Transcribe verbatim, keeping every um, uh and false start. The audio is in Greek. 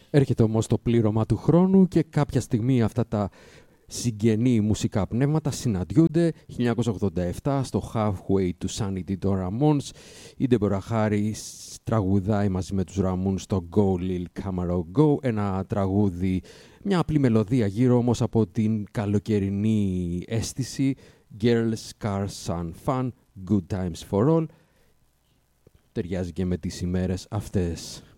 Έρχεται όμως το πλήρωμα του χρόνου και κάποια στιγμή αυτά τα συγγενή μουσικά πνεύματα συναντιούνται. χίλια εννιακόσια ογδόντα επτά στο Halfway to Sanity των Ramones. Η Deborah Harris τραγουδάει μαζί με τους Ramones στο Go Lil Camaro Go, ένα τραγούδι, μια απλή μελωδία γύρω όμως από την καλοκαιρινή αίσθηση. Girls, Cars, Sun, Fun, Good Times for All. Ταιριάζει και με τις ημέρες αυτές.